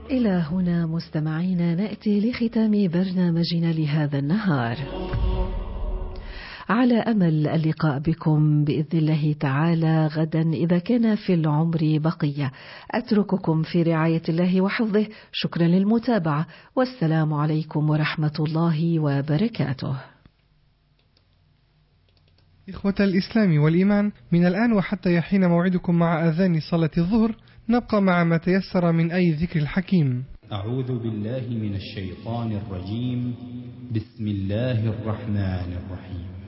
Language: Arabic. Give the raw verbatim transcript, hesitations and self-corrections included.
إلى هنا مستمعينا نأتي لختام برنامجنا لهذا النهار، على أمل اللقاء بكم بإذن الله تعالى غدا إذا كان في العمر بقية. أترككم في رعاية الله وحفظه. شكرا للمتابعة، والسلام عليكم ورحمة الله وبركاته. إخوة الإسلام والإيمان، من الآن وحتى يحين موعدكم مع أذان صلاة الظهر نبقى مع ما تيسر من أي ذكر الحكيم. أعوذ بالله من الشيطان الرجيم. بسم الله الرحمن الرحيم.